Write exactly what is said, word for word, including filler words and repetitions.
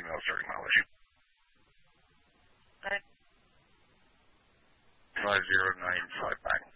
email starting mileage. Right. Five zero nine five nine.